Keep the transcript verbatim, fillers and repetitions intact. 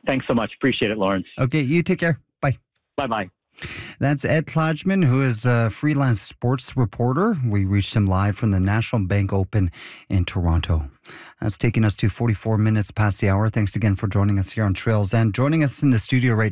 Thanks so much. Appreciate it, Lawrence. Okay, you take care. Bye. Bye-bye. That's Ed Klajman, who is a freelance sports reporter. We reached him live from the National Bank Open in Toronto. That's taking us to forty-four minutes past the hour. Thanks again for joining us here on Trails and joining us in the studio right